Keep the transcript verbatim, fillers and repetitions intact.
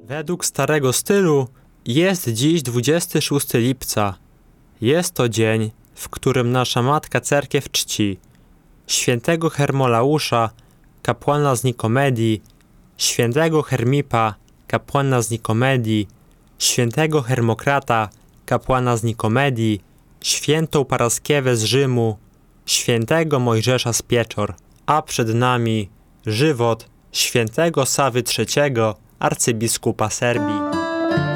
Według starego stylu jest dziś dwudziestego szóstego lipca. Jest to dzień, w którym nasza Matka Cerkiew czci świętego Hermolausza, kapłana z Nikomedii, świętego Hermipa, kapłana z Nikomedii, świętego Hermokrata, kapłana z Nikomedii, świętą Paraskiewę z Rzymu, świętego Mojżesza z Pieczor, a przed nami żywot świętego Sawy trzeciego, arcybiskupa Serbii.